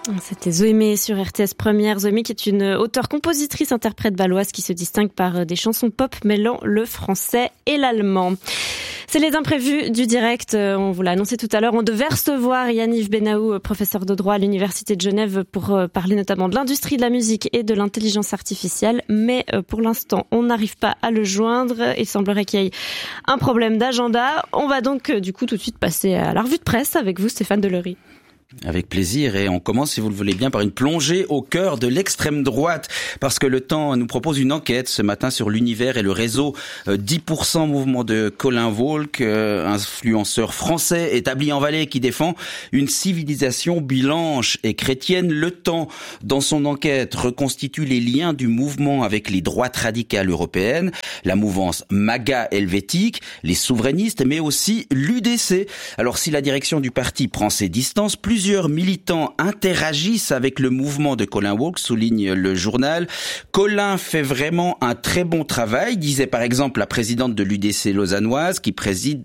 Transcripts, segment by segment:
C'était Zoémé sur RTS Première. Zoémé qui est une auteure-compositrice-interprète valoise qui se distingue par des chansons pop mêlant le français et l'allemand. C'est les imprévus du direct. On vous l'a annoncé tout à l'heure. On devait recevoir Yanniv Benaou, professeur de droit à l'Université de Genève, pour parler notamment de l'industrie de la musique et de l'intelligence artificielle. Mais pour l'instant, on n'arrive pas à le joindre. Il semblerait qu'il y ait un problème d'agenda. On va donc du coup tout de suite passer à la revue de presse avec vous, Stéphane Delory. Avec plaisir, et on commence, si vous le voulez bien, par une plongée au cœur de l'extrême droite, parce que Le Temps nous propose une enquête ce matin sur l'univers et le réseau 10% mouvement de Colin Walk, influenceur français établi en Valais qui défend une civilisation blanche et chrétienne. Le Temps, dans son enquête, reconstitue les liens du mouvement avec les droites radicales européennes, la mouvance MAGA helvétique, les souverainistes, mais aussi l'UDC. Alors si la direction du parti prend ses distances, plusieurs militants interagissent avec le mouvement de Colin Walk, souligne le journal. Colin fait vraiment un très bon travail, disait par exemple la présidente de l'UDC lausannoise, qui précise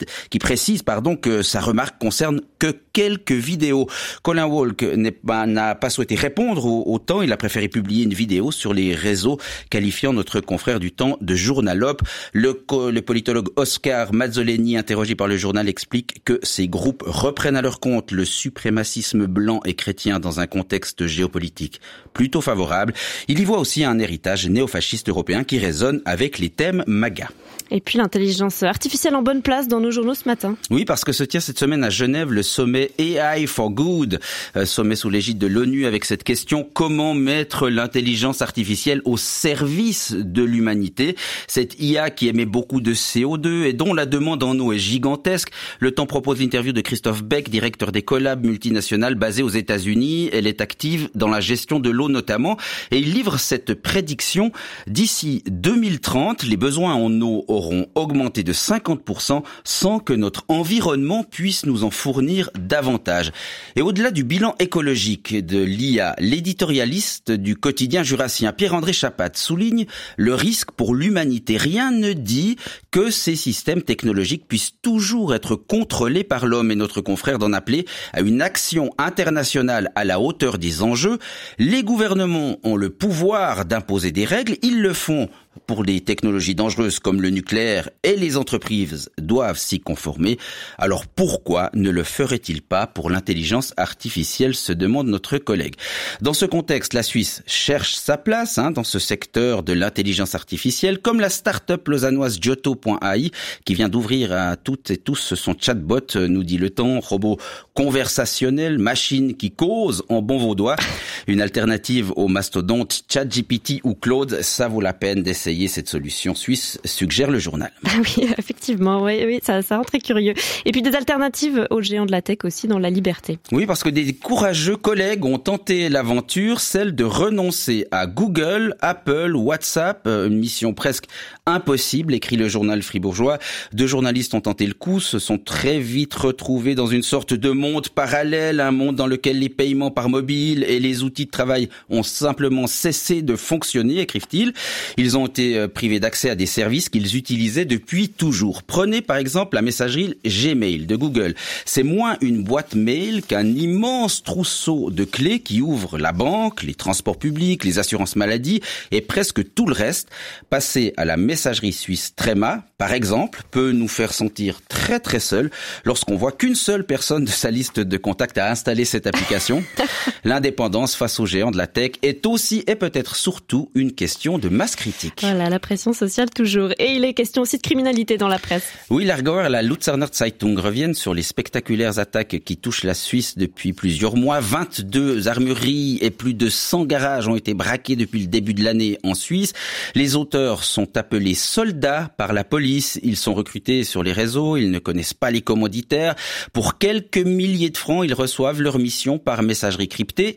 que sa remarque concerne que quelques vidéos. Colin Walk n'a pas souhaité répondre au Temps, il a préféré publier une vidéo sur les réseaux, qualifiant notre confrère du Temps de journalope. Le politologue Oscar Mazzoleni, interrogé par le journal, explique que ces groupes reprennent à leur compte le suprémacisme blanc et chrétien dans un contexte géopolitique plutôt favorable. Il y voit aussi un héritage néofasciste européen qui résonne avec les thèmes MAGA. Et puis l'intelligence artificielle en bonne place dans nos journaux ce matin. Oui, parce que se tient cette semaine à Genève le sommet AI for Good, sommet sous l'égide de l'ONU avec cette question: comment mettre l'intelligence artificielle au service de l'humanité? Cette IA qui émet beaucoup de CO2 et dont la demande en eau est gigantesque. Le Temps propose l'interview de Christophe Beck, directeur des Collab multinationales basées aux États-Unis. Elle est active dans la gestion de l'eau notamment, et il livre cette prédiction: d'ici 2030, les besoins en eau auront augmenté de 50% sans que notre environnement puisse nous en fournir davantage. Et au-delà du bilan écologique de l'IA, l'éditorialiste du quotidien jurassien Pierre-André Chapat souligne le risque pour l'humanité. Rien ne dit que ces systèmes technologiques puissent toujours être contrôlés par l'homme, et notre confrère d'en appeler à une action internationale à la hauteur des enjeux. Les gouvernements ont le pouvoir d'imposer des règles, ils le font pour les technologies dangereuses comme le nucléaire, et les entreprises doivent s'y conformer. Alors pourquoi ne le ferait-il pas pour l'intelligence artificielle, se demande notre collègue. Dans ce contexte, la Suisse cherche sa place dans ce secteur de l'intelligence artificielle, comme la start-up lausannoise Giotto.ai qui vient d'ouvrir à toutes et tous son chatbot, nous dit Le Temps, robot conversationnel, machine qui cause en bon vaudois. Une alternative aux mastodontes ChatGPT ou Claude, ça vaut la peine d'essayer cette solution suisse, suggère le journal. Ah oui, effectivement, oui, ça rend très curieux. Et puis des alternatives aux géants de la tech aussi dans la liberté. Oui, parce que des courageux collègues ont tenté l'aventure, celle de renoncer à Google, Apple, WhatsApp, une mission presque impossible, écrit le journal fribourgeois. 2 journalistes ont tenté le coup, se sont très vite retrouvés dans une sorte de monde parallèle, un monde dans lequel les paiements par mobile et les outils de travail ont simplement cessé de fonctionner, écrivent-ils. Ils ont été privés d'accès à des services qu'ils utilisaient depuis toujours. Prenez par exemple la messagerie Gmail de Google. C'est moins une boîte mail qu'un immense trousseau de clés qui ouvre la banque, les transports publics, les assurances maladie et presque tout le reste. Passer à la messagerie suisse Trema, par exemple, peut nous faire sentir très très seuls lorsqu'on voit qu'une seule personne de sa liste de contacts a installé cette application. L'indépendance face aux géants de la tech est aussi et peut-être surtout une question de masse critique. Voilà, la pression sociale toujours. Et il est question aussi de criminalité dans la presse. Oui, l'Argauer et la Luzerner Zeitung reviennent sur les spectaculaires attaques qui touchent la Suisse depuis plusieurs mois. 22 armureries et plus de 100 garages ont été braqués depuis le début de l'année en Suisse. Les auteurs sont appelés soldats par la police. Ils sont recrutés sur les réseaux, ils ne connaissent pas les commanditaires. Pour quelques milliers de francs, ils reçoivent leur mission par messagerie cryptée.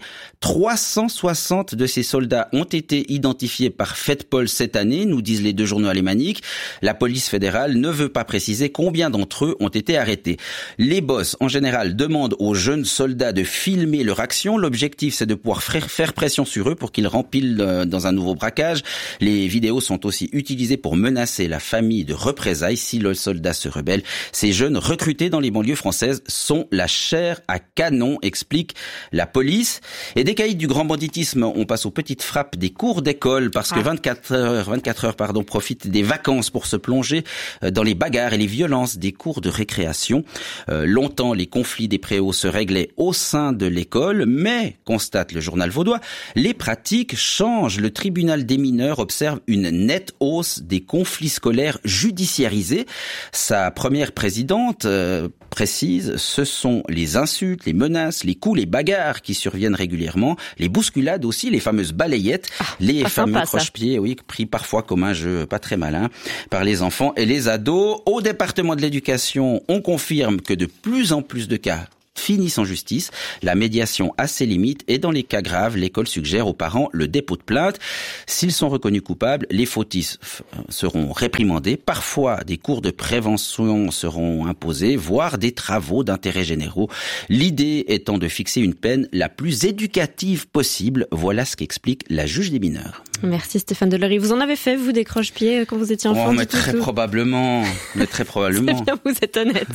360 de ces soldats ont été identifiés par FedPol cette année, nous disent les 2 journaux alémaniques. La police fédérale ne veut pas préciser combien d'entre eux ont été arrêtés. Les boss, en général, demandent aux jeunes soldats de filmer leur action. L'objectif, c'est de pouvoir faire pression sur eux pour qu'ils rempilent dans un nouveau braquage. Les vidéos sont aussi utilisées pour menacer la famille de représailles si le soldat se rebelle. Ces jeunes recrutés dans les banlieues françaises sont la chair à canon, explique la police. Et des caïds du grand banditisme, on passe aux petites frappes des cours d'école parce que 24 heures profitent des vacances pour se plonger dans les bagarres et les violences des cours de récréation. Longtemps, les conflits des préaux se réglaient au sein de l'école, mais, constate le journal vaudois, les pratiques changent. Le tribunal des mineurs observe une nette hausse des conflits scolaires judiciarisés. Sa première présidente précise, ce sont les insultes, les menaces, les coups, les bagarres qui surviennent régulièrement, les bousculades aussi, les fameuses balayettes, les fameux croche-pieds, pris parfois comme un jeu pas très malin par les enfants et les ados. Au département de l'éducation, on confirme que de plus en plus de cas finissent en justice. La médiation a ses limites et dans les cas graves, l'école suggère aux parents le dépôt de plainte. S'ils sont reconnus coupables, les fautifs seront réprimandés. Parfois, des cours de prévention seront imposés, voire des travaux d'intérêt généraux. L'idée étant de fixer une peine la plus éducative possible. Voilà ce qu'explique la juge des mineurs. Merci Stéphane Delory. Vous en avez fait, vous, des croche-pieds quand vous étiez enfant? Mais très probablement. C'est bien, vous êtes honnête.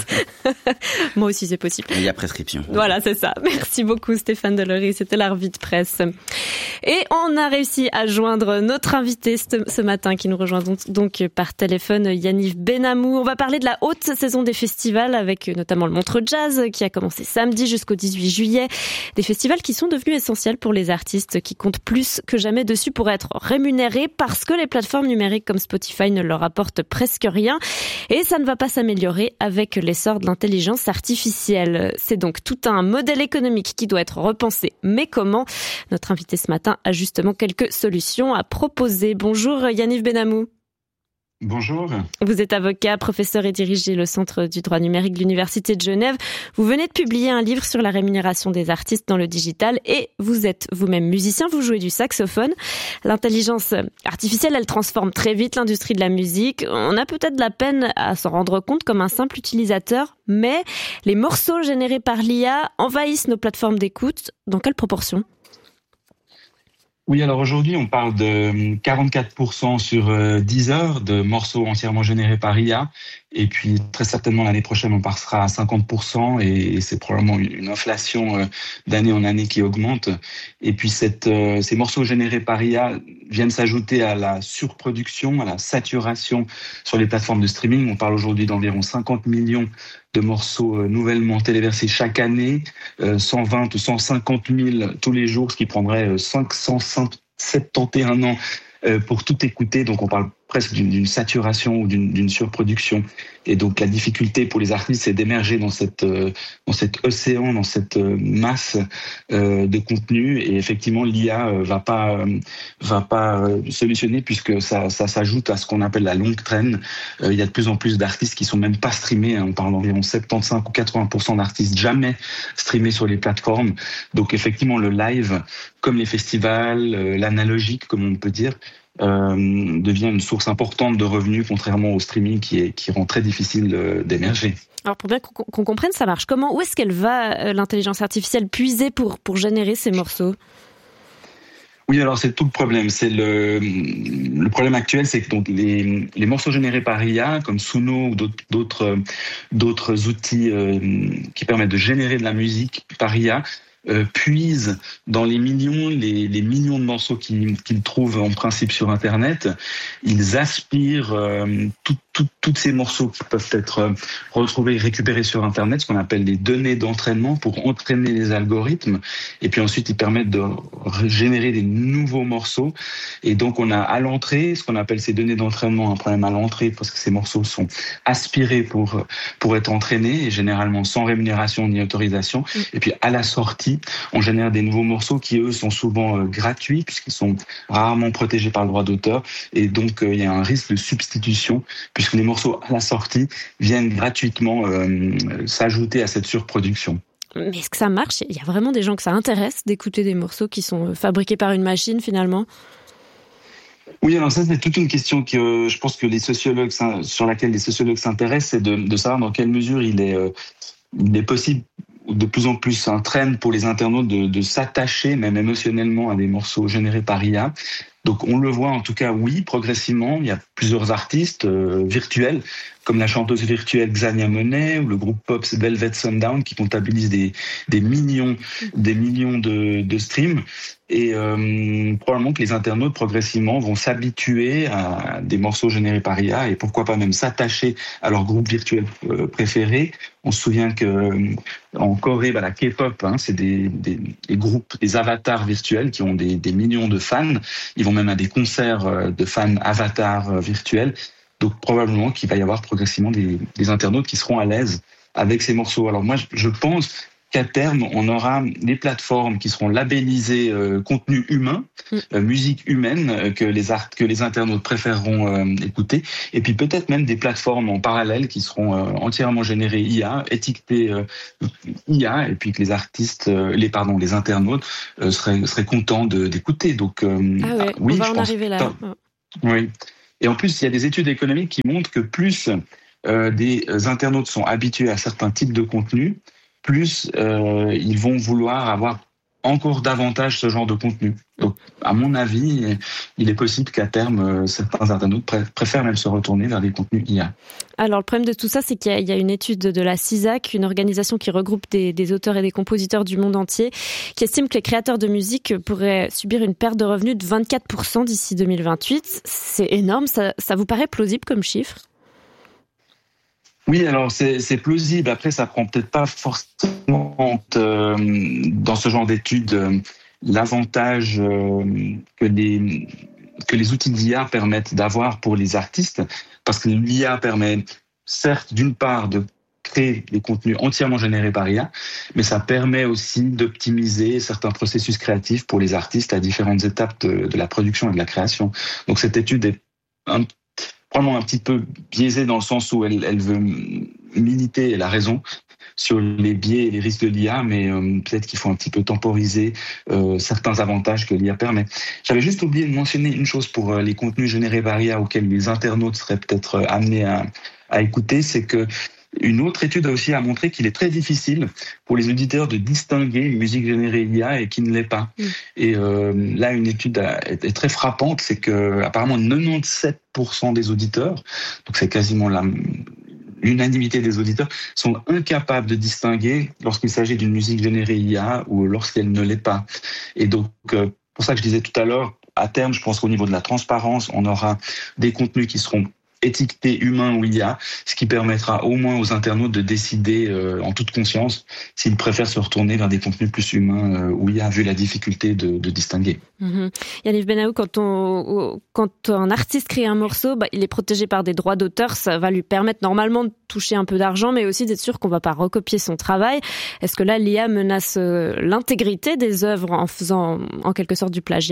Moi aussi, c'est possible. Il y a prescription. Voilà, c'est ça. Merci beaucoup Stéphane Delory. C'était la revue de presse. Et on a réussi à joindre notre invité ce matin qui nous rejoint donc par téléphone, Yaniv Benamou. On va parler de la haute saison des festivals avec notamment le Montreux Jazz qui a commencé samedi jusqu'au 18 juillet. Des festivals qui sont devenus essentiels pour les artistes qui comptent plus que jamais dessus pour être rémunérés parce que les plateformes numériques comme Spotify ne leur apportent presque rien. Et ça ne va pas s'améliorer avec l'essor de l'intelligence artificielle. C'est donc tout un modèle économique qui doit être repensé. Mais comment? Notre invité ce matin a justement quelques solutions à proposer. Bonjour Yaniv Benamou. Bonjour. Vous êtes avocat, professeur et dirigez le Centre du droit numérique de l'Université de Genève. Vous venez de publier un livre sur la rémunération des artistes dans le digital et vous êtes vous-même musicien, vous jouez du saxophone. L'intelligence artificielle, elle transforme très vite l'industrie de la musique. On a peut-être de la peine à s'en rendre compte comme un simple utilisateur, mais les morceaux générés par l'IA envahissent nos plateformes d'écoute. Dans quelle proportion ? Oui, alors aujourd'hui, on parle de 44% sur 10 heures de morceaux entièrement générés par IA. Et puis, très certainement, l'année prochaine, on passera à 50% et c'est probablement une inflation d'année en année qui augmente. Et puis, ces morceaux générés par IA viennent s'ajouter à la surproduction, à la saturation sur les plateformes de streaming. On parle aujourd'hui d'environ 50 millions de morceaux nouvellement téléversés chaque année, 120 ou 150 000 tous les jours, ce qui prendrait 571 ans pour tout écouter. Donc, on parle presque d'une saturation ou d'une surproduction. Et donc, la difficulté pour les artistes, c'est d'émerger dans cet océan, dans cette masse de contenu. Et effectivement, l'IA va pas solutionner puisque ça s'ajoute à ce qu'on appelle la longue traîne. Il y a de plus en plus d'artistes qui sont même pas streamés. On parle d'environ 75 ou 80% d'artistes jamais streamés sur les plateformes. Donc, effectivement, le live, comme les festivals, l'analogique, comme on peut dire, devient une source importante de revenus, contrairement au streaming qui rend très difficile d'émerger. Alors pour bien qu'on comprenne, ça marche comment? Où est-ce qu'elle va, l'intelligence artificielle, puiser pour générer ces morceaux? Oui, alors c'est tout le problème. C'est le problème actuel, c'est que donc les morceaux générés par IA, comme Suno ou d'autres outils qui permettent de générer de la musique par IA, puisent dans les millions de morceaux qu'ils trouvent en principe sur Internet. Ils aspirent tous ces morceaux qui peuvent être retrouvés et récupérés sur Internet, ce qu'on appelle les données d'entraînement, pour entraîner les algorithmes. Et puis ensuite, ils permettent de générer des nouveaux morceaux. Et donc, on a à l'entrée, ce qu'on appelle ces données d'entraînement, un problème à l'entrée, parce que ces morceaux sont aspirés pour être entraînés, et généralement sans rémunération ni autorisation. Et puis, à la sortie, on génère des nouveaux morceaux qui, eux, sont souvent gratuits, puisqu'ils sont rarement protégés par le droit d'auteur. Et donc, il y a un risque de substitution, puisque les morceaux à la sortie viennent gratuitement s'ajouter à cette surproduction. Mais est-ce que ça marche? Il y a vraiment des gens que ça intéresse d'écouter des morceaux qui sont fabriqués par une machine finalement? Oui, alors ça c'est toute une question que je pense que sur laquelle les sociologues s'intéressent, c'est de savoir dans quelle mesure il est possible de plus en plus un trend pour les internautes de s'attacher même émotionnellement à des morceaux générés par IA. Donc on le voit en tout cas, oui, progressivement, il y a plusieurs artistes virtuels, comme la chanteuse virtuelle Xania Monet ou le groupe pop Velvet Sundown qui comptabilisent des millions de streams. Et probablement que les internautes progressivement vont s'habituer à des morceaux générés par IA et pourquoi pas même s'attacher à leur groupe virtuel préféré. On se souvient que en Corée, la K-pop, c'est des groupes, des avatars virtuels qui ont des millions de fans. Ils vont même à des concerts de fans avatars virtuels. Donc probablement qu'il va y avoir progressivement des internautes qui seront à l'aise avec ces morceaux. Alors moi, je pense qu'à terme, on aura des plateformes qui seront labellisées contenu humain, musique humaine, que les internautes préféreront écouter, et puis peut-être même des plateformes en parallèle qui seront entièrement générées IA, étiquetées IA, et puis que les internautes seraient contents d'écouter. Donc oui, on va en arriver là. Oui. Et en plus, il y a des études économiques qui montrent que plus des internautes sont habitués à certains types de contenus, plus ils vont vouloir avoir encore davantage ce genre de contenu. Donc, à mon avis, il est possible qu'à terme, certains internautes préfèrent même se retourner vers des contenus IA. Alors, le problème de tout ça, c'est qu'il y a une étude de la CISAC, une organisation qui regroupe des auteurs et des compositeurs du monde entier, qui estime que les créateurs de musique pourraient subir une perte de revenus de 24% d'ici 2028. C'est énorme. Ça vous paraît plausible comme chiffre ? Oui, alors c'est plausible. Après, ça prend peut-être pas forcément dans ce genre d'études l'avantage que les outils d'IA permettent d'avoir pour les artistes, parce que l'IA permet certes d'une part de créer des contenus entièrement générés par IA, mais ça permet aussi d'optimiser certains processus créatifs pour les artistes à différentes étapes de la production et de la création. Donc cette étude est probablement un petit peu biaisée dans le sens où elle veut militer, elle a raison, sur les biais et les risques de l'IA, mais peut-être qu'il faut un petit peu temporiser certains avantages que l'IA permet. J'avais juste oublié de mentionner une chose pour les contenus générés par IA auxquels les internautes seraient peut-être amenés à écouter, c'est que une autre étude a aussi montré qu'il est très difficile pour les auditeurs de distinguer une musique générée IA et qui ne l'est pas. Et là, une étude est très frappante, c'est que apparemment 97% des auditeurs, donc c'est quasiment l'unanimité des auditeurs, sont incapables de distinguer lorsqu'il s'agit d'une musique générée IA ou lorsqu'elle ne l'est pas. Et donc, pour ça que je disais tout à l'heure, à terme, je pense qu'au niveau de la transparence, on aura des contenus qui seront étiqueté humain ou IA, ce qui permettra au moins aux internautes de décider en toute conscience s'ils préfèrent se retourner vers des contenus plus humains ou IA, vu la difficulté de distinguer. Yaniv Benaou, quand un artiste crée un morceau, il est protégé par des droits d'auteur, ça va lui permettre normalement de toucher un peu d'argent, mais aussi d'être sûr qu'on ne va pas recopier son travail. Est-ce que là, l'IA menace l'intégrité des œuvres en faisant en quelque sorte du plagiat ?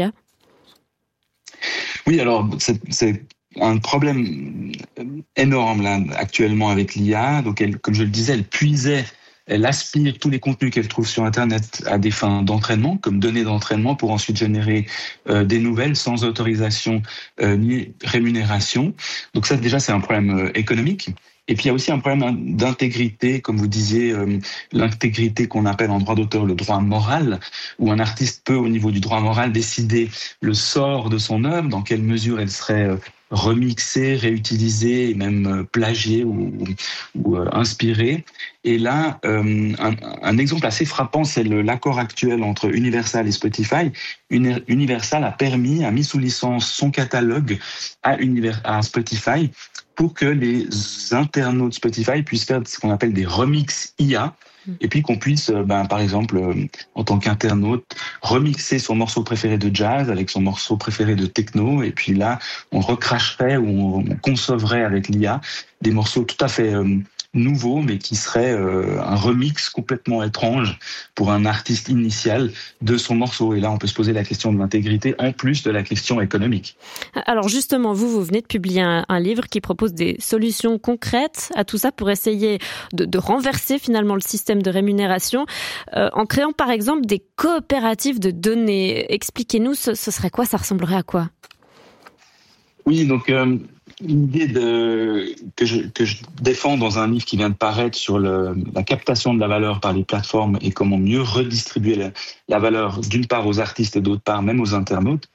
Oui, alors c'est un problème énorme là actuellement avec l'IA. Donc comme je le disais, elle aspire tous les contenus qu'elle trouve sur Internet à des fins d'entraînement, comme données d'entraînement, pour ensuite générer des nouvelles sans autorisation ni rémunération. Donc ça déjà c'est un problème économique. Et puis il y a aussi un problème d'intégrité, comme vous disiez, l'intégrité qu'on appelle en droit d'auteur le droit moral, où un artiste peut au niveau du droit moral décider le sort de son œuvre, dans quelle mesure elle serait remixé, réutilisé, même plagié ou inspiré. Et là, un exemple assez frappant, c'est l'accord actuel entre Universal et Spotify. Universal a mis sous licence son catalogue à Spotify pour que les internautes Spotify puissent faire ce qu'on appelle des remixes IA. Et puis qu'on puisse, par exemple, en tant qu'internaute, remixer son morceau préféré de jazz avec son morceau préféré de techno. Et puis là, on recracherait ou on concevrait avec l'IA des morceaux tout à fait nouveaux, mais qui seraient un remix complètement étrange pour un artiste initial de son morceau. Et là, on peut se poser la question de l'intégrité en plus de la question économique. Alors justement, vous venez de publier un livre qui propose des solutions concrètes à tout ça pour essayer de renverser finalement le système de rémunération en créant par exemple des coopératives de données. Expliquez-nous, ce serait quoi ? Ça ressemblerait à quoi ? Oui, donc l'idée que je défends dans un livre qui vient de paraître sur la captation de la valeur par les plateformes et comment mieux redistribuer la valeur d'une part aux artistes et d'autre part même aux internautes,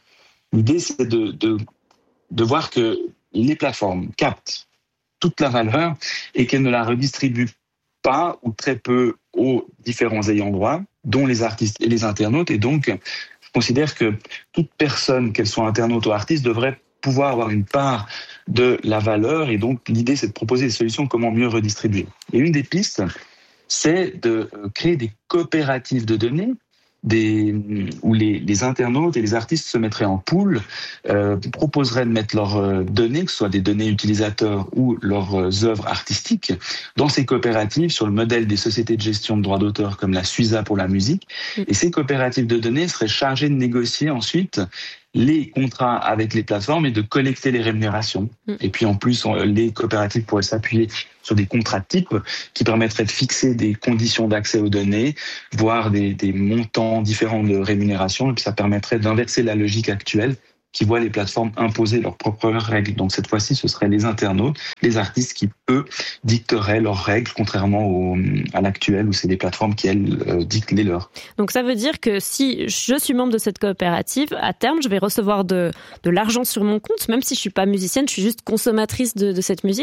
L'idée, c'est de voir que les plateformes captent toute la valeur et qu'elles ne la redistribuent pas ou très peu aux différents ayants droit, dont les artistes et les internautes. Et donc, je considère que toute personne, qu'elle soit internaute ou artiste, devrait pouvoir avoir une part de la valeur. Et donc, l'idée, c'est de proposer des solutions comment mieux redistribuer. Et une des pistes, c'est de créer des coopératives de données où les internautes et les artistes se mettraient en pool, proposeraient de mettre leurs données, que ce soit des données utilisateurs ou leurs œuvres artistiques, dans ces coopératives sur le modèle des sociétés de gestion de droits d'auteur comme la Suisa pour la musique. Et ces coopératives de données seraient chargées de négocier ensuite les contrats avec les plateformes et de collecter les rémunérations. Et puis en plus, les coopératives pourraient s'appuyer sur des contrats types qui permettraient de fixer des conditions d'accès aux données, voire des montants différents de rémunération. Et puis ça permettrait d'inverser la logique actuelle qui voit les plateformes imposer leurs propres règles. Donc cette fois-ci, ce seraient les internautes, les artistes qui, eux, dicteraient leurs règles, contrairement à l'actuel où c'est les plateformes qui, elles, dictent les leurs. Donc ça veut dire que si je suis membre de cette coopérative, à terme, je vais recevoir de l'argent sur mon compte, même si je suis pas musicienne, je suis juste consommatrice de cette musique ?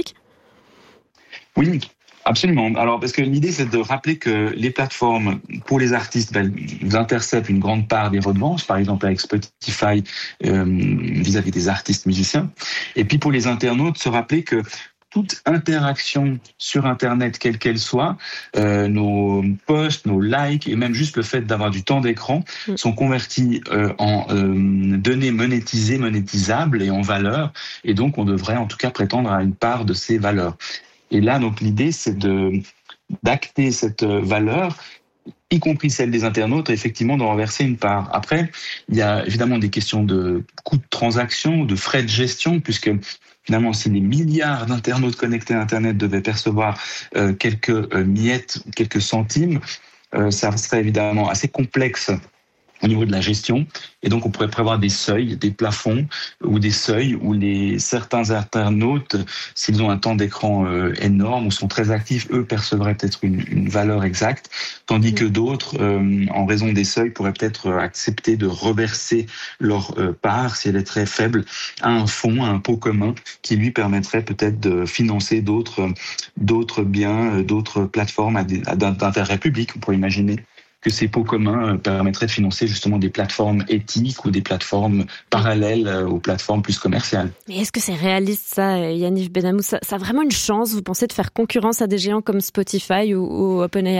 Oui. Absolument. Alors, parce que l'idée, c'est de rappeler que les plateformes, pour les artistes, ils interceptent une grande part des redevances, par exemple avec Spotify, vis-à-vis des artistes musiciens. Et puis, pour les internautes, se rappeler que toute interaction sur Internet, quelle qu'elle soit, nos posts, nos likes et même juste le fait d'avoir du temps d'écran sont convertis en données monétisables et en valeur. Et donc, on devrait en tout cas prétendre à une part de ces valeurs. Et là, donc, l'idée, c'est d'acter cette valeur, y compris celle des internautes, et effectivement d'en renverser une part. Après, il y a évidemment des questions de coûts de transaction, de frais de gestion, puisque finalement, si les milliards d'internautes connectés à Internet devaient percevoir quelques miettes, quelques centimes, ça serait évidemment assez complexe au niveau de la gestion. Et donc, on pourrait prévoir des seuils, des plafonds ou des seuils où certains internautes, s'ils ont un temps d'écran énorme ou sont très actifs, eux percevraient peut-être une valeur exacte, tandis que d'autres, en raison des seuils, pourraient peut-être accepter de reverser leur part, si elle est très faible, à un fonds, à un pot commun, qui lui permettrait peut-être de financer d'autres biens, d'autres plateformes d'intérêt public, on pourrait imaginer que ces pots communs permettraient de financer justement des plateformes éthiques ou des plateformes parallèles aux plateformes plus commerciales. Mais est-ce que c'est réaliste ça, Yaniv Benhamou ? Ça a vraiment une chance, vous pensez, de faire concurrence à des géants comme Spotify ou OpenAI ?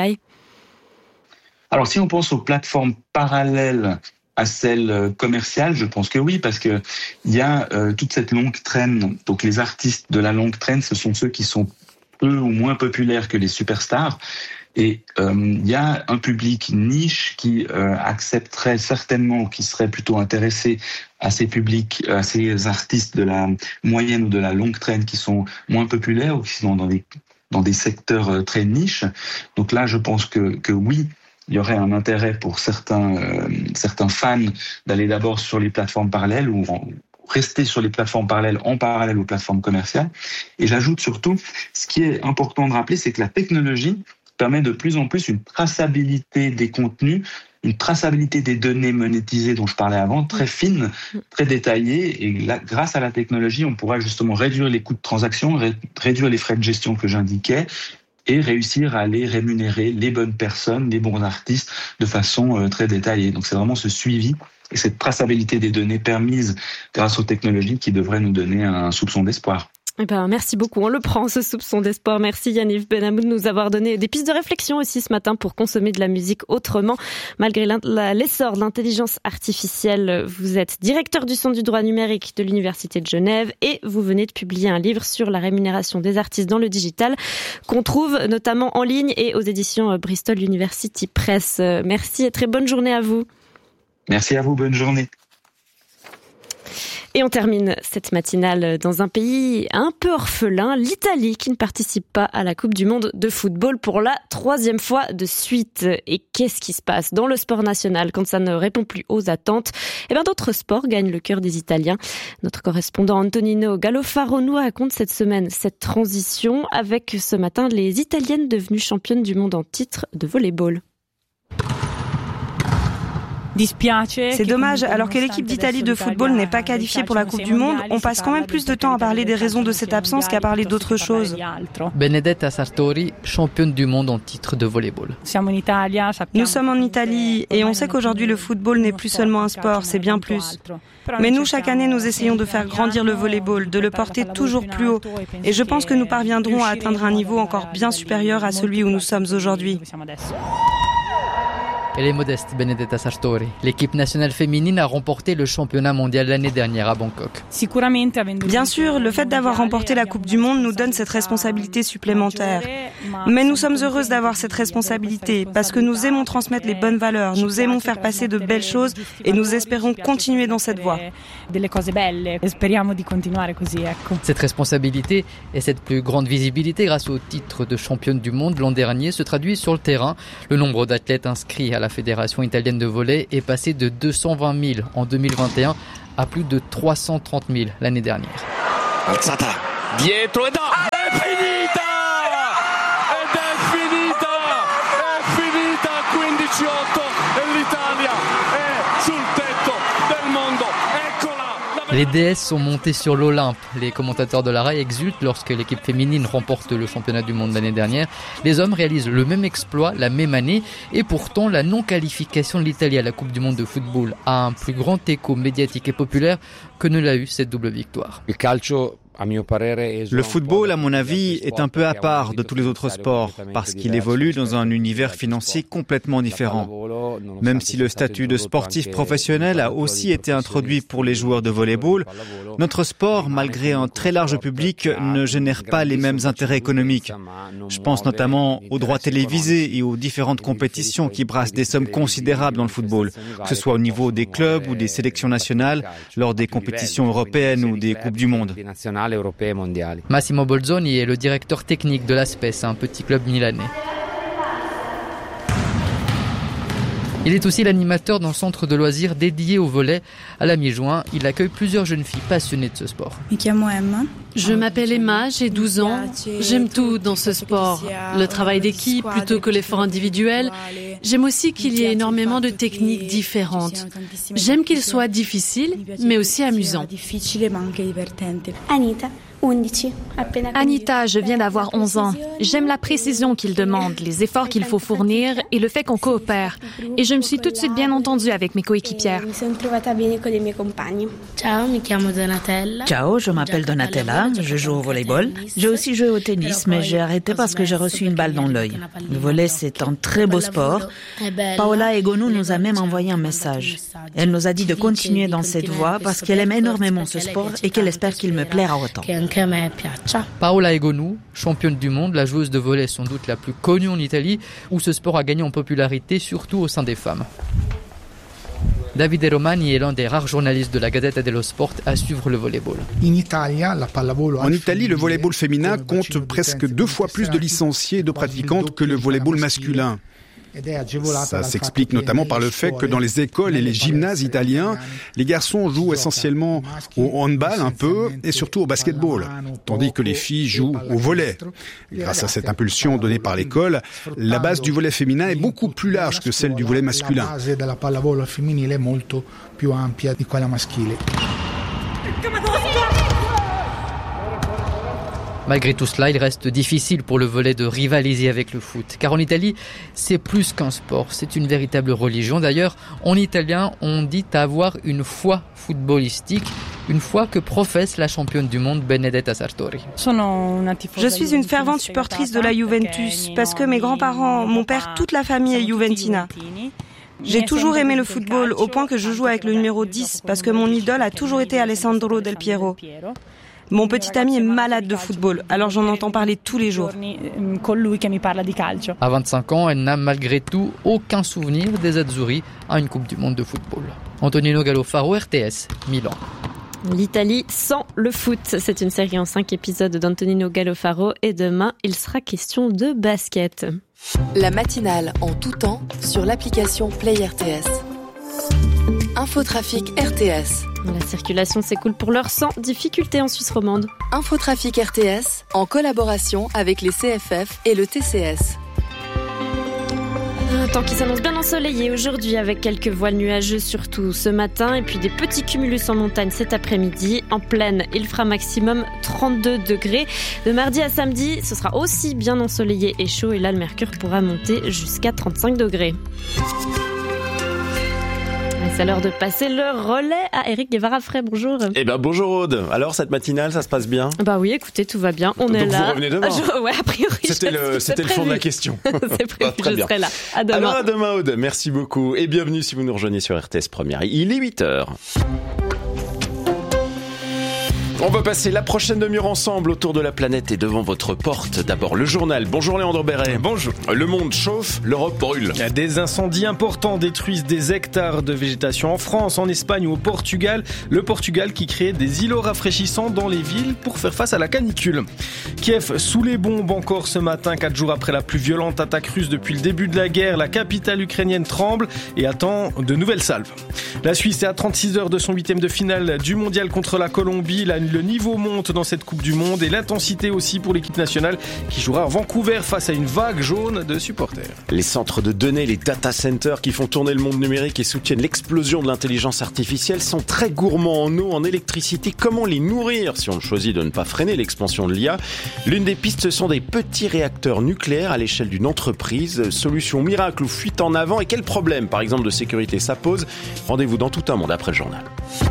Alors si on pense aux plateformes parallèles à celles commerciales, je pense que oui, parce que il y a toute cette longue traîne. Donc les artistes de la longue traîne, ce sont ceux qui sont peu ou moins populaires que les superstars. Et il y a un public niche qui accepterait certainement, qui serait plutôt intéressé à ces publics, à ces artistes de la moyenne ou de la longue traîne qui sont moins populaires ou qui sont dans des secteurs très niches. Donc là, je pense que oui, il y aurait un intérêt pour certains fans d'aller d'abord sur les plateformes parallèles ou rester sur les plateformes parallèles en parallèle aux plateformes commerciales. Et j'ajoute surtout, ce qui est important de rappeler, c'est que la technologie permet de plus en plus une traçabilité des contenus, une traçabilité des données monétisées dont je parlais avant, très fine, très détaillée. Et là, grâce à la technologie, on pourra justement réduire les coûts de transaction, réduire les frais de gestion que j'indiquais et réussir à aller rémunérer les bonnes personnes, les bons artistes de façon très détaillée. Donc c'est vraiment ce suivi et cette traçabilité des données permise grâce aux technologies qui devrait nous donner un soupçon d'espoir. Eh ben, merci beaucoup. On le prend, ce soupçon d'espoir. Merci Yaniv Benhamou de nous avoir donné des pistes de réflexion aussi ce matin pour consommer de la musique autrement. Malgré l'essor de l'intelligence artificielle, vous êtes directeur du Centre du droit numérique de l'Université de Genève et vous venez de publier un livre sur la rémunération des artistes dans le digital qu'on trouve notamment en ligne et aux éditions Bristol University Press. Merci et très bonne journée à vous. Merci à vous, bonne journée. Et on termine cette matinale dans un pays un peu orphelin, l'Italie, qui ne participe pas à la Coupe du Monde de football pour la 3e fois de suite. Et qu'est-ce qui se passe dans le sport national quand ça ne répond plus aux attentes ? Eh bien, d'autres sports gagnent le cœur des Italiens. Notre correspondant Antonino Gallofaro nous raconte cette semaine cette transition avec ce matin les Italiennes devenues championnes du monde en titre de volley-ball. C'est dommage, alors que l'équipe d'Italie de football n'est pas qualifiée pour la Coupe du Monde, on passe quand même plus de temps à parler des raisons de cette absence qu'à parler d'autres choses. Benedetta Sartori, championne du monde en titre de volleyball. Nous sommes en Italie et on sait qu'aujourd'hui le football n'est plus seulement un sport, c'est bien plus. Mais nous, chaque année, nous essayons de faire grandir le volleyball, de le porter toujours plus haut. Et je pense que nous parviendrons à atteindre un niveau encore bien supérieur à celui où nous sommes aujourd'hui. Elle est modeste, Benedetta Sartori. L'équipe nationale féminine a remporté le championnat mondial l'année dernière à Bangkok. Bien sûr, le fait d'avoir remporté la Coupe du Monde nous donne cette responsabilité supplémentaire. Mais nous sommes heureuses d'avoir cette responsabilité parce que nous aimons transmettre les bonnes valeurs, nous aimons faire passer de belles choses et nous espérons continuer dans cette voie. Cette responsabilité et cette plus grande visibilité grâce au titre de championne du monde l'an dernier se traduit sur le terrain. Le nombre d'athlètes inscrits à la Fédération italienne de volley est passé de 220 000 en 2021 à plus de 330 000 l'année dernière. Alzata, dietro e da, è finita! Ed è finita 15-8 e l'Italia è sul tetto del mondo. Les déesses sont montées sur l'Olympe. Les commentateurs de la RAI exultent lorsque l'équipe féminine remporte le championnat du monde l'année dernière. Les hommes réalisent le même exploit la même année et pourtant la non-qualification de l'Italie à la Coupe du monde de football a un plus grand écho médiatique et populaire que ne l'a eu cette double victoire. Le football, à mon avis, est un peu à part de tous les autres sports parce qu'il évolue dans un univers financier complètement différent. Même si le statut de sportif professionnel a aussi été introduit pour les joueurs de volleyball, notre sport, malgré un très large public, ne génère pas les mêmes intérêts économiques. Je pense notamment aux droits télévisés et aux différentes compétitions qui brassent des sommes considérables dans le football, que ce soit au niveau des clubs ou des sélections nationales, lors des compétitions européennes ou des Coupes du Monde. Massimo Bolzoni est le directeur technique de l'Aspes, un petit club milanais. Il est aussi l'animateur d'un centre de loisirs dédié au volley. À la mi-juin, il accueille plusieurs jeunes filles passionnées de ce sport. Je m'appelle Emma, j'ai 12 ans. J'aime tout dans ce sport. Le travail d'équipe plutôt que l'effort individuel. J'aime aussi qu'il y ait énormément de techniques différentes. J'aime qu'il soit difficile, mais aussi amusant. Anita, je viens d'avoir 11 ans. J'aime la précision qu'il demande, les efforts qu'il faut fournir et le fait qu'on coopère. Et je me suis tout de suite bien entendue avec mes coéquipières. Ciao, je m'appelle Donatella, je joue au volleyball. J'ai aussi joué au tennis, mais j'ai arrêté parce que j'ai reçu une balle dans l'œil. Le volley, c'est un très beau sport. Paola Egonu nous a même envoyé un message. Elle nous a dit de continuer dans cette voie parce qu'elle aime énormément ce sport et qu'elle espère qu'il me plaira autant. Paola Egonu, championne du monde, la joueuse de volley sans doute la plus connue en Italie, où ce sport a gagné en popularité, surtout au sein des femmes. Davide Romani est l'un des rares journalistes de la Gazzetta dello Sport à suivre le volleyball. En Italie, le volleyball féminin compte presque 2 fois plus de licenciés et de pratiquantes que le volleyball masculin. Ça s'explique notamment par le fait que dans les écoles et les gymnases italiens, les garçons jouent essentiellement au handball un peu et surtout au basketball, tandis que les filles jouent au volley. Grâce à cette impulsion donnée par l'école, la base du volley féminin est beaucoup plus large que celle du volley masculin. Malgré tout cela, il reste difficile pour le volley de rivaliser avec le foot. Car en Italie, c'est plus qu'un sport, c'est une véritable religion. D'ailleurs, en italien, on dit avoir une foi footballistique, une foi que professe la championne du monde Benedetta Sartori. Je suis une fervente supportrice de la Juventus parce que mes grands-parents, mon père, toute la famille est juventina. J'ai toujours aimé le football au point que je joue avec le numéro 10 parce que mon idole a toujours été Alessandro Del Piero. Mon petit ami est malade de football, alors j'en entends parler tous les jours. À 25 ans, elle n'a malgré tout aucun souvenir des Azzurri à une Coupe du Monde de football. Antonino Gallofaro, RTS, Milan. L'Italie sans le foot. C'est une série en 5 épisodes d'Antonino Gallofaro et demain, il sera question de basket. La matinale en tout temps sur l'application Play RTS. Infotrafic RTS. La circulation s'écoule pour l'heure sans difficulté en Suisse romande. Infotrafic RTS en collaboration avec les CFF et le TCS. Un temps qui s'annonce bien ensoleillé aujourd'hui avec quelques voiles nuageux surtout ce matin et puis des petits cumulus en montagne cet après-midi. En plaine, il fera maximum 32 degrés. De mardi à samedi, ce sera aussi bien ensoleillé et chaud et là le mercure pourra monter jusqu'à 35 degrés. C'est l'heure de passer le relais à Éric Guevara-Frey. Bonjour. Bonjour Aude. Alors cette matinale, ça se passe bien ? Oui, écoutez, tout va bien. On est là. Vous revenez demain ? Ouais, a priori. C'était le fond de la question. C'est prévu, je serai là. À demain. Alors à demain Aude, merci beaucoup et bienvenue si vous nous rejoignez sur RTS Première. Il est 8h. On va passer la prochaine demi-heure ensemble autour de la planète et devant votre porte. D'abord le journal. Bonjour Léandre Béret. Bonjour. Le monde chauffe, l'Europe brûle. Des incendies importants détruisent des hectares de végétation en France, en Espagne ou au Portugal. Le Portugal qui crée des îlots rafraîchissants dans les villes pour faire face à la canicule. Kiev sous les bombes encore ce matin, 4 jours après la plus violente attaque russe depuis le début de la guerre. La capitale ukrainienne tremble et attend de nouvelles salves. La Suisse est à 36 heures de son 8e de finale du mondial contre la Colombie. Le niveau monte dans cette Coupe du Monde et l'intensité aussi pour l'équipe nationale qui jouera à Vancouver face à une vague jaune de supporters. Les centres de données, les data centers qui font tourner le monde numérique et soutiennent l'explosion de l'intelligence artificielle sont très gourmands en eau, en électricité. Comment les nourrir si on choisit de ne pas freiner l'expansion de l'IA ? L'une des pistes, ce sont des petits réacteurs nucléaires à l'échelle d'une entreprise. Solution miracle ou fuite en avant ? Et quel problème, par exemple, de sécurité ça pose ? Rendez-vous dans Tout un monde après le journal.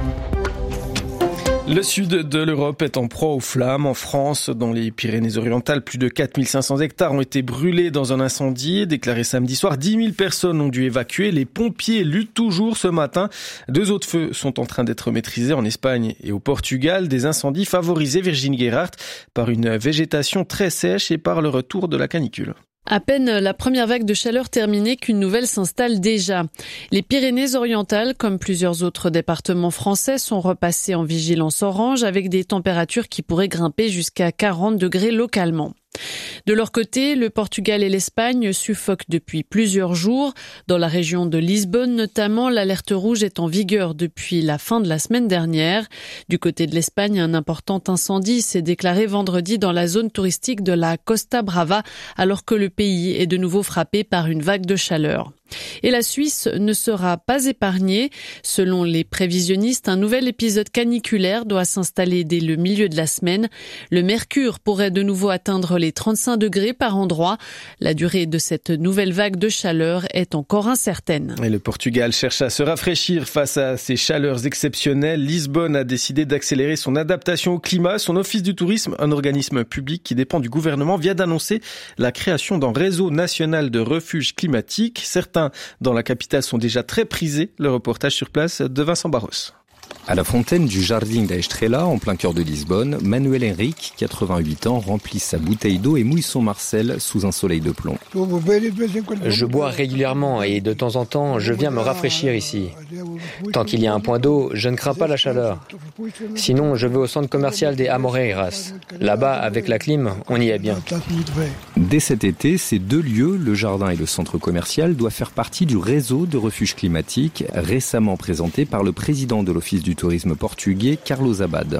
Le sud de l'Europe est en proie aux flammes. En France, dans les Pyrénées-Orientales, plus de 4500 hectares ont été brûlés dans un incendie. Déclaré samedi soir, 10 000 personnes ont dû évacuer. Les pompiers luttent toujours ce matin. 2 autres feux sont en train d'être maîtrisés en Espagne et au Portugal. Des incendies favorisés, Virginie Guérard, par une végétation très sèche et par le retour de la canicule. À peine la première vague de chaleur terminée qu'une nouvelle s'installe déjà. Les Pyrénées-Orientales, comme plusieurs autres départements français, sont repassés en vigilance orange avec des températures qui pourraient grimper jusqu'à 40 degrés localement. De leur côté, le Portugal et l'Espagne suffoquent depuis plusieurs jours. Dans la région de Lisbonne notamment, l'alerte rouge est en vigueur depuis la fin de la semaine dernière. Du côté de l'Espagne, un important incendie s'est déclaré vendredi dans la zone touristique de la Costa Brava, alors que le pays est de nouveau frappé par une vague de chaleur. Et la Suisse ne sera pas épargnée. Selon les prévisionnistes, un nouvel épisode caniculaire doit s'installer dès le milieu de la semaine. Le mercure pourrait de nouveau atteindre les 35 degrés par endroit. La durée de cette nouvelle vague de chaleur est encore incertaine. Et le Portugal cherche à se rafraîchir face à ces chaleurs exceptionnelles. Lisbonne a décidé d'accélérer son adaptation au climat. Son office du tourisme, un organisme public qui dépend du gouvernement, vient d'annoncer la création d'un réseau national de refuges climatiques. Certains dans la capitale sont déjà très prisés. Le reportage sur place de Vincent Barros. À la fontaine du Jardim da Estrela, en plein cœur de Lisbonne, Manuel Henrique, 88 ans, remplit sa bouteille d'eau et mouille son Marcel sous un soleil de plomb. Je bois régulièrement et de temps en temps, je viens me rafraîchir ici. Tant qu'il y a un point d'eau, je ne crains pas la chaleur. Sinon, je vais au centre commercial des Amoreiras. Là-bas, avec la clim, on y est bien. Dès cet été, ces 2 lieux, le jardin et le centre commercial, doivent faire partie du réseau de refuges climatiques récemment présenté par le président de l'Office du tourisme portugais, Carlos Abad.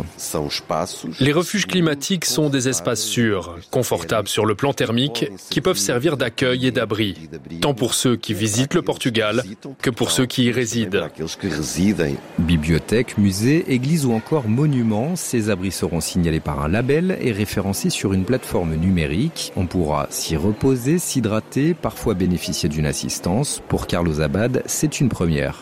Les refuges climatiques sont des espaces sûrs, confortables sur le plan thermique, qui peuvent servir d'accueil et d'abri, tant pour ceux qui visitent le Portugal que pour ceux qui y résident. Bibliothèques, musées, églises ou encore monuments, ces abris seront signalés par un label et référencés sur une plateforme numérique. On pourra s'y reposer, s'hydrater, parfois bénéficier d'une assistance. Pour Carlos Abad, c'est une première.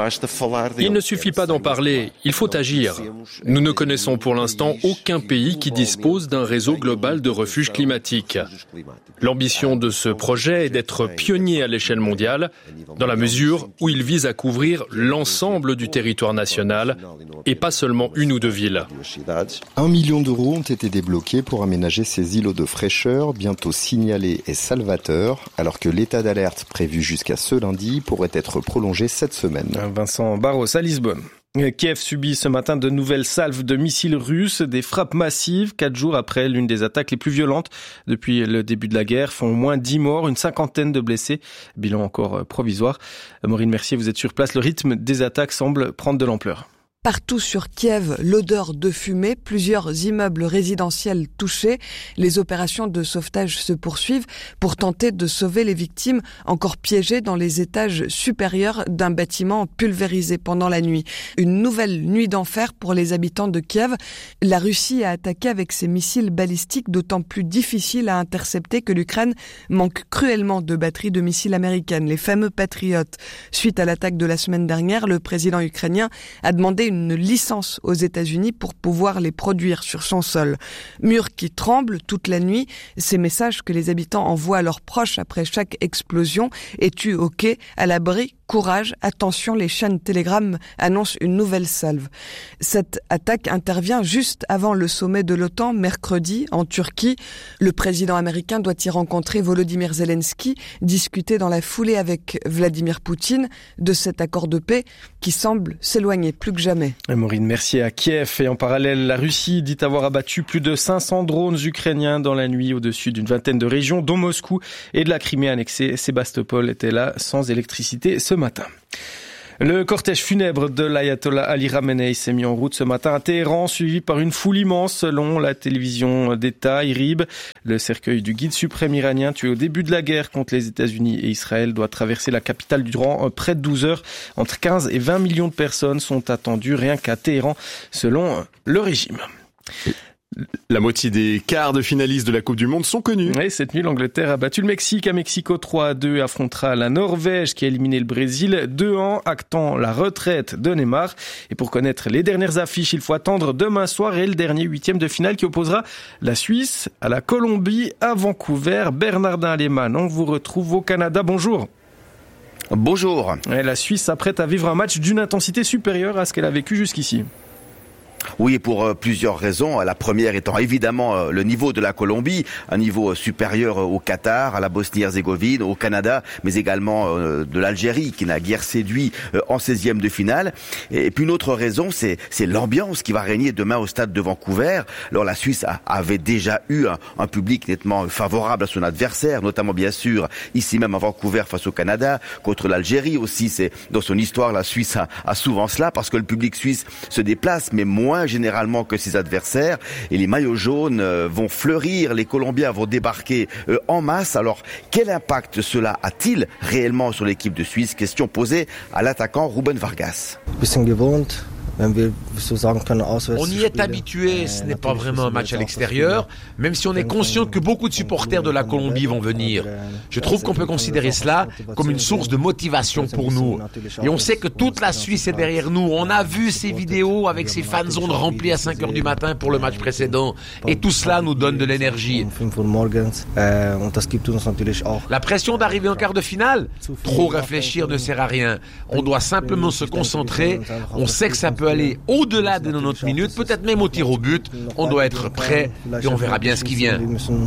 Il ne suffit pas d'en parler, il faut agir. Nous ne connaissons pour l'instant aucun pays qui dispose d'un réseau global de refuges climatiques. L'ambition de ce projet est d'être pionnier à l'échelle mondiale, dans la mesure où il vise à couvrir l'ensemble du territoire national et pas seulement une ou 2 villes. 1 million d'euros ont été débloqués pour aménager ces îlots de fraîcheur, bientôt signalés et salvateurs, alors que l'état d'alerte prévu jusqu'à ce lundi pourrait être prolongé cette semaine. Vincent Barros à Lisbonne. Kiev subit ce matin de nouvelles salves de missiles russes, des frappes massives, 4 jours après l'une des attaques les plus violentes depuis le début de la guerre, font au moins 10 morts, une 50aine de blessés, bilan encore provisoire. Maureen Mercier, vous êtes sur place, le rythme des attaques semble prendre de l'ampleur. Partout sur Kiev, l'odeur de fumée, plusieurs immeubles résidentiels touchés. Les opérations de sauvetage se poursuivent pour tenter de sauver les victimes encore piégées dans les étages supérieurs d'un bâtiment pulvérisé pendant la nuit. Une nouvelle nuit d'enfer pour les habitants de Kiev. La Russie a attaqué avec ses missiles balistiques d'autant plus difficiles à intercepter que l'Ukraine manque cruellement de batteries de missiles américaines, les fameux Patriot. Suite à l'attaque de la semaine dernière, le président ukrainien a demandé une licence aux États-Unis pour pouvoir les produire sur son sol. Mur qui tremble toute la nuit, ces messages que les habitants envoient à leurs proches après chaque explosion. Es-tu OK? À l'abri? Courage, attention, les chaînes Telegram annoncent une nouvelle salve. Cette attaque intervient juste avant le sommet de l'OTAN, mercredi, en Turquie. Le président américain doit y rencontrer Volodymyr Zelensky, discuter dans la foulée avec Vladimir Poutine de cet accord de paix qui semble s'éloigner plus que jamais. Maureen Mercier à Kiev. Et en parallèle, la Russie dit avoir abattu plus de 500 drones ukrainiens dans la nuit au-dessus d'une vingtaine de régions, dont Moscou et de la Crimée annexée. Sébastopol était là sans électricité ce matin. Le cortège funèbre de l'ayatollah Ali Khamenei s'est mis en route ce matin à Téhéran, suivi par une foule immense selon la télévision d'État IRIB. Le cercueil du guide suprême iranien tué au début de la guerre contre les États-Unis et Israël doit traverser la capitale durant près de 12 heures. Entre 15 et 20 millions de personnes sont attendues rien qu'à Téhéran, selon le régime. La moitié des quarts de finalistes de la Coupe du Monde sont connus. Oui, cette nuit, l'Angleterre a battu le Mexique à Mexico 3-2, affrontera la Norvège qui a éliminé le Brésil 2-1, actant la retraite de Neymar. Et pour connaître les dernières affiches, il faut attendre demain soir et le dernier 8e de finale qui opposera la Suisse à la Colombie à Vancouver. Bernardin Lehmann, on vous retrouve au Canada. Bonjour. Bonjour. Et la Suisse s'apprête à vivre un match d'une intensité supérieure à ce qu'elle a vécu jusqu'ici. Oui, pour plusieurs raisons. La première étant évidemment le niveau de la Colombie, un niveau supérieur au Qatar, à la Bosnie-Herzégovine, au Canada, mais également de l'Algérie qui n'a guère séduit en 16e de finale. Et puis une autre raison, c'est l'ambiance qui va régner demain au stade de Vancouver. Alors la Suisse avait déjà eu un public nettement favorable à son adversaire, notamment bien sûr ici même à Vancouver face au Canada, contre l'Algérie aussi. C'est dans son histoire, la Suisse a souvent cela parce que le public suisse se déplace, mais moins généralement que ses adversaires, et les maillots jaunes vont fleurir, les Colombiens vont débarquer en masse. Alors quel impact cela a-t-il réellement sur l'équipe de Suisse? Question posée à l'attaquant Ruben Vargas. On y est habitué, ce n'est pas vraiment un match à l'extérieur, même si on est conscient que beaucoup de supporters de la Colombie vont venir. Je trouve qu'on peut considérer cela comme une source de motivation pour nous. Et on sait que toute la Suisse est derrière nous. On a vu ces vidéos avec ces fan zones remplies à 5 heures du matin pour le match précédent. Et tout cela nous donne de l'énergie. La pression d'arriver en quart de finale? Trop réfléchir ne sert à rien. On doit simplement se concentrer. On sait que ça peut aller au-delà de 90 minutes, peut-être même au tir au but. On doit être prêt et on verra bien ce qui vient.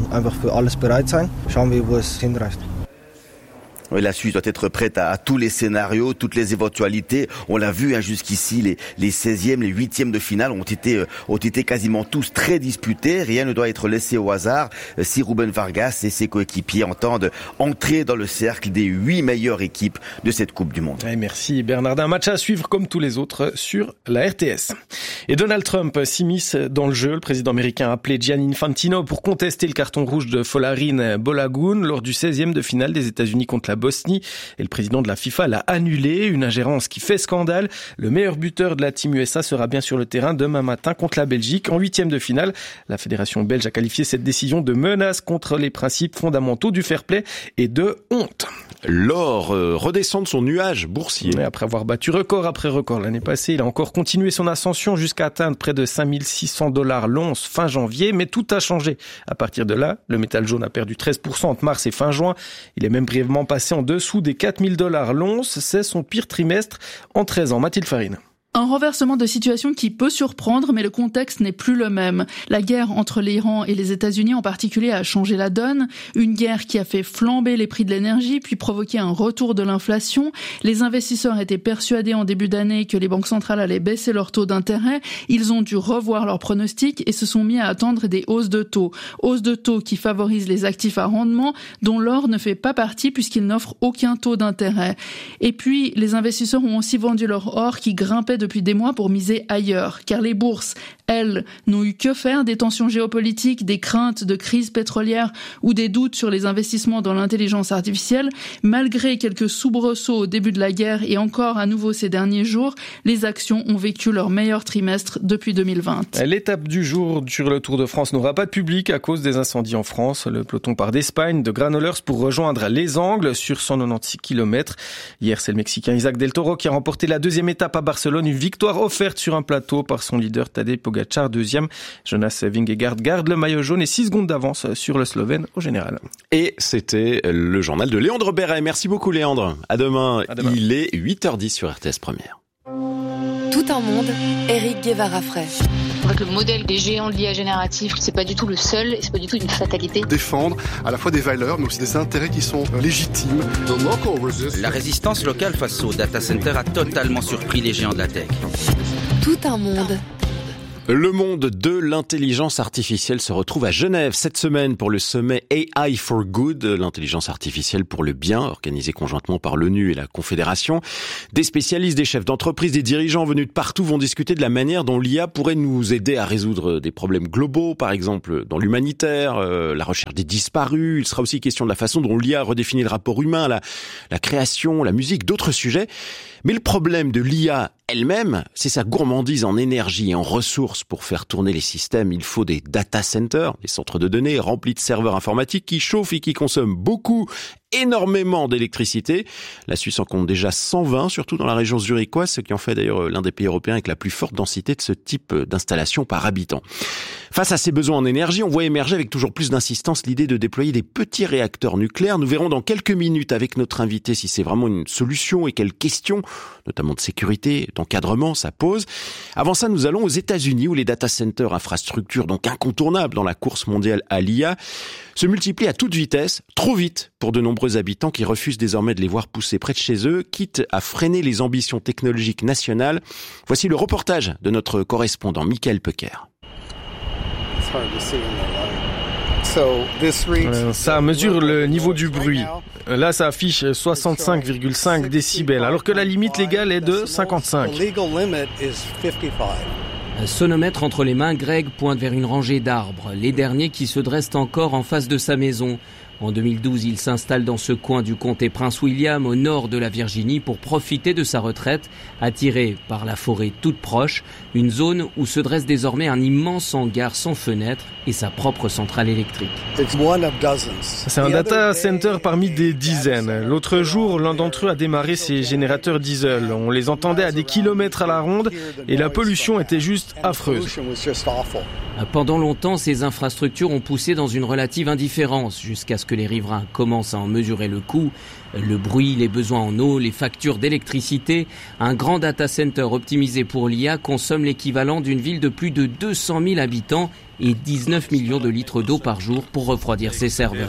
Oui, la Suisse doit être prête à tous les scénarios, toutes les éventualités. On l'a vu jusqu'ici, les 16e, les 8e de finale ont été quasiment tous très disputés. Rien ne doit être laissé au hasard si Ruben Vargas et ses coéquipiers entendent entrer dans le cercle des 8 meilleures équipes de cette Coupe du Monde. Et merci Bernardin. Match à suivre comme tous les autres sur la RTS. Et Donald Trump s'immisce dans le jeu. Le président américain a appelé Gianni Infantino pour contester le carton rouge de Folarin Balogun lors du 16e de finale des États-Unis contre la Bosnie, et le président de la FIFA l'a annulé, une ingérence qui fait scandale. Le meilleur buteur de la Team USA sera bien sur le terrain demain matin contre la Belgique en 8e de finale. La fédération belge a qualifié cette décision de menace contre les principes fondamentaux du fair play et de honte. L'or redescend de son nuage boursier. Et après avoir battu record après record l'année passée, il a encore continué son ascension jusqu'à atteindre près de $5 600 l'once fin janvier, mais tout a changé. À partir de là, le métal jaune a perdu 13% entre mars et fin juin. Il est même brièvement passé en dessous des $4 000 l'once. C'est son pire trimestre en 13 ans. Mathilde Farine. Un renversement de situation qui peut surprendre, mais le contexte n'est plus le même. La guerre entre l'Iran et les États-Unis en particulier a changé la donne. Une guerre qui a fait flamber les prix de l'énergie, puis provoqué un retour de l'inflation. Les investisseurs étaient persuadés en début d'année que les banques centrales allaient baisser leur taux d'intérêt. Ils ont dû revoir leurs pronostics et se sont mis à attendre des hausses de taux. Hausses de taux qui favorisent les actifs à rendement, dont l'or ne fait pas partie puisqu'il n'offre aucun taux d'intérêt. Et puis, les investisseurs ont aussi vendu leur or qui grimpait de depuis des mois pour miser ailleurs, car les bourses, elles, n'ont eu que faire des tensions géopolitiques, des craintes de crise pétrolière ou des doutes sur les investissements dans l'intelligence artificielle. Malgré quelques soubresauts au début de la guerre et encore à nouveau ces derniers jours, les actions ont vécu leur meilleur trimestre depuis 2020. L'étape du jour sur le Tour de France n'aura pas de public à cause des incendies en France. Le peloton part d'Espagne, de Granollers pour rejoindre les Angles sur 196 km. Hier, c'est le Mexicain Isaac Del Toro qui a remporté la deuxième étape à Barcelone. Une victoire offerte sur un plateau par son leader Tadej Pogačar, deuxième. Jonas Vingegaard garde le maillot jaune et 6 secondes d'avance sur le Slovène au général. Et c'était le journal de Léandre Béret. Merci beaucoup Léandre. À demain. Il est 8h10 sur RTS Première. Tout un monde, Éric Guevara-Frey. En fait, le modèle des géants de l'IA générative, c'est pas du tout le seul et c'est pas du tout une fatalité. Défendre à la fois des valeurs mais aussi des intérêts qui sont légitimes. La résistance locale face aux data centers a totalement surpris les géants de la tech. Tout un monde. Le monde de l'intelligence artificielle se retrouve à Genève cette semaine pour le sommet AI for Good, l'intelligence artificielle pour le bien, organisé conjointement par l'ONU et la Confédération. Des spécialistes, des chefs d'entreprise, des dirigeants venus de partout vont discuter de la manière dont l'IA pourrait nous aider à résoudre des problèmes globaux, par exemple dans l'humanitaire, la recherche des disparus. Il sera aussi question de la façon dont l'IA redéfinit le rapport humain, la création, la musique, d'autres sujets. Mais le problème de l'IA elle-même, c'est sa gourmandise en énergie et en ressources. Pour faire tourner les systèmes, il faut des data centers, des centres de données remplis de serveurs informatiques qui chauffent et qui consomment énormément d'électricité. La Suisse en compte déjà 120, surtout dans la région zurichoise, ce qui en fait d'ailleurs l'un des pays européens avec la plus forte densité de ce type d'installation par habitant. Face à ces besoins en énergie, on voit émerger avec toujours plus d'insistance l'idée de déployer des petits réacteurs nucléaires. Nous verrons dans quelques minutes avec notre invité si c'est vraiment une solution et quelles questions, notamment de sécurité, d'encadrement, ça pose. Avant ça, nous allons aux États-Unis où les data centers, infrastructures donc incontournables dans la course mondiale à l'IA, se multiplient à toute vitesse, trop vite pour de nombreux habitants qui refusent désormais de les voir pousser près de chez eux, quitte à freiner les ambitions technologiques nationales. Voici le reportage de notre correspondant Michael Pecker. Ça mesure le niveau du bruit. Là, ça affiche 65,5 décibels, alors que la limite légale est de 55. Sonomètre entre les mains, Greg pointe vers une rangée d'arbres, les derniers qui se dressent encore en face de sa maison. En 2012, il s'installe dans ce coin du comté Prince William, au nord de la Virginie, pour profiter de sa retraite, attiré par la forêt toute proche, une zone où se dresse désormais un immense hangar sans fenêtre et sa propre centrale électrique. C'est un data center parmi des dizaines. L'autre jour, l'un d'entre eux a démarré ses générateurs diesel. On les entendait à des kilomètres à la ronde et la pollution était juste affreuse. Pendant longtemps, ces infrastructures ont poussé dans une relative indifférence, jusqu'à ce que les riverains commencent à en mesurer le coût. Le bruit, les besoins en eau, les factures d'électricité. Un grand data center optimisé pour l'IA consomme l'équivalent d'une ville de plus de 200 000 habitants et 19 millions de litres d'eau par jour pour refroidir ses serveurs.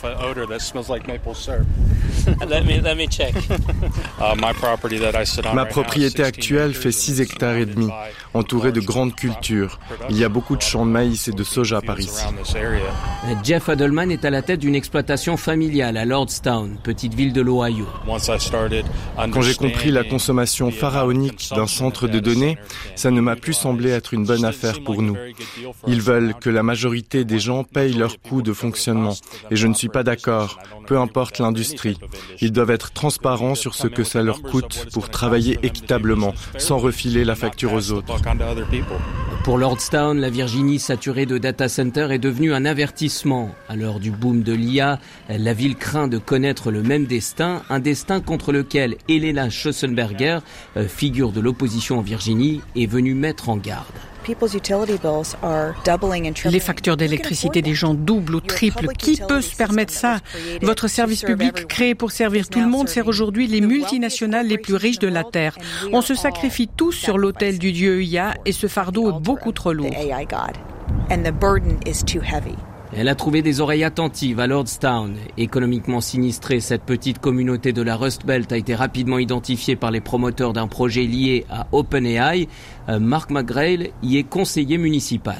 Ma propriété actuelle fait 6 hectares et demi, entourée de grandes cultures. Il y a beaucoup de champs de maïs et de soja par ici. Jeff Adelman est à la tête d'une exploitation familiale à Lordstown, petite ville de l'Ohio. Quand j'ai compris la consommation pharaonique d'un centre de données, ça ne m'a plus semblé être une bonne affaire pour nous. Ils veulent que la majorité des gens payent leurs coûts de fonctionnement. Et je ne suis pas d'accord, peu importe l'industrie. Ils doivent être transparents sur ce que ça leur coûte pour travailler équitablement, sans refiler la facture aux autres. Pour Lordstown, la Virginie saturée de data centers est devenue un avertissement. À l'heure du boom de l'IA, la ville craint de connaître le même destin, un destin contre lequel Elena Schossenberger, figure de l'opposition en Virginie, est venue mettre en garde. Les factures d'électricité des gens doublent ou triplent. Qui peut se permettre ça? Votre service public créé pour servir tout le monde sert aujourd'hui les multinationales les plus riches de la Terre. On se sacrifie tous sur l'autel du dieu IA et ce fardeau est beaucoup trop lourd. Elle a trouvé des oreilles attentives à Lordstown. Économiquement sinistrée, cette petite communauté de la Rust Belt a été rapidement identifiée par les promoteurs d'un projet lié à OpenAI. Mark McGrail y est conseiller municipal.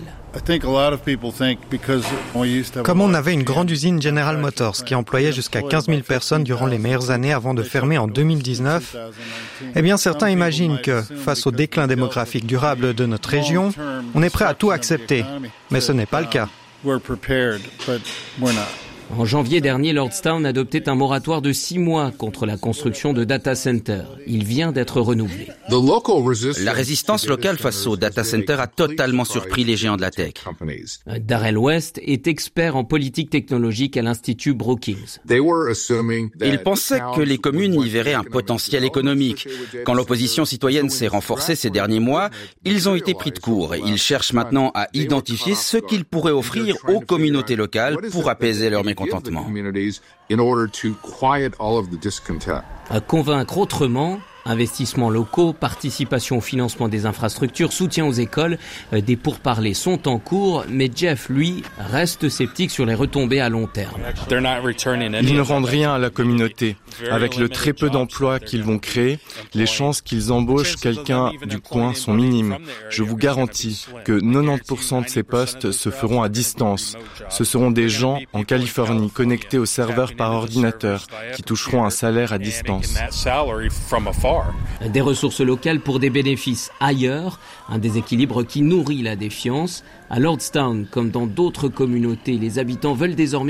Comme on avait une grande usine General Motors qui employait jusqu'à 15 000 personnes durant les meilleures années avant de fermer en 2019, eh bien certains imaginent que, face au déclin démographique durable de notre région, on est prêt à tout accepter. Mais ce n'est pas le cas. En janvier dernier, Lordstown adoptait un moratoire de 6 mois contre la construction de data centers. Il vient d'être renouvelé. La résistance locale face aux data centers a totalement surpris les géants de la tech. Darrell West est expert en politique technologique à l'Institut Brookings. Ils pensaient que les communes y verraient un potentiel économique. Quand l'opposition citoyenne s'est renforcée ces derniers mois, ils ont été pris de court. Ils cherchent maintenant à identifier ce qu'ils pourraient offrir aux communautés locales pour apaiser leur mécontentement. À convaincre autrement, investissements locaux, participation au financement des infrastructures, soutien aux écoles, des pourparlers sont en cours, mais Jeff, lui, reste sceptique sur les retombées à long terme. Ils ne rendent rien à la communauté. Avec le très peu d'emplois qu'ils vont créer, les chances qu'ils embauchent quelqu'un du coin sont minimes. Je vous garantis que 90% de ces postes se feront à distance. Ce seront des gens en Californie connectés aux serveurs par ordinateur qui toucheront un salaire à distance. Des ressources locales pour des bénéfices ailleurs, un déséquilibre qui nourrit la défiance. À Lordstown, comme dans d'autres communautés, les habitants veulent désormais